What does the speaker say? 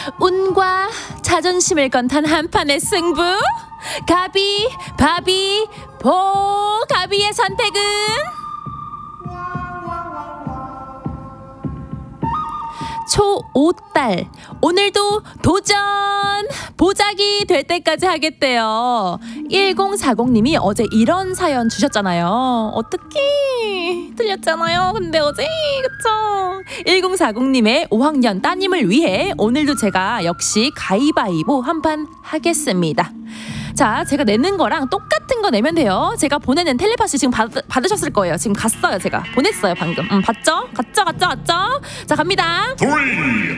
운과 자존심을 건 단 한 판의 승부. 가비, 바비, 보. 가비의 선택은 초5딸. 오늘도 도전! 보자기 될 때까지 하겠대요. 1040님이 어제 이런 사연 주셨잖아요. 어떡해. 틀렸잖아요. 근데 어제. 그쵸? 1040님의 5학년 따님을 위해 오늘도 제가 역시 가위바위보 한 판 하겠습니다. 자, 제가 내는 거랑 똑같은 거 내면 돼요. 제가 보내는 텔레파시 지금 받으셨을 거예요. 지금 갔어요. 제가 보냈어요 방금. 봤죠? 갔죠? 자, 갑니다. 3